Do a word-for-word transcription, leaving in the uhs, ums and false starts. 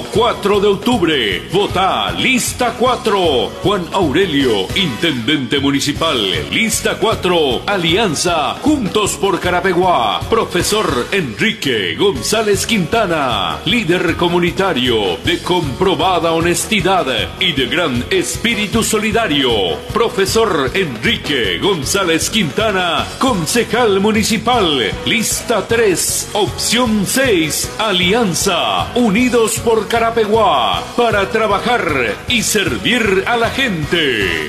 cuatro de octubre. Vota Lista cuatro. Juan Aurelio, Intendente Municipal. Lista cuatro. Alianza Juntos por Carapeguá. Profesor Enrique González Quintana. Líder comunitario de comprobada honestidad y de gran espíritu solidario. Profesor Enrique González Quintana. Concejal municipal. Lista tres. Opción seis. Alianza Unidos por Carapeguá. Para trabajar y servir a la gente.